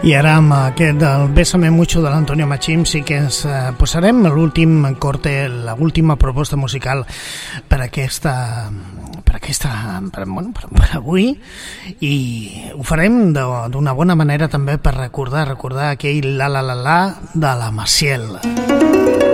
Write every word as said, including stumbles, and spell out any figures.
I ara amb aquest del Bésame Mucho de l'Antonio Machín sí que ens eh, posarem l'últim corte, l'última proposta musical per aquesta per aquesta per, bueno, per, per avui, i ho farem d'una bona manera també per recordar recordar aquell la la la la de la Maciel.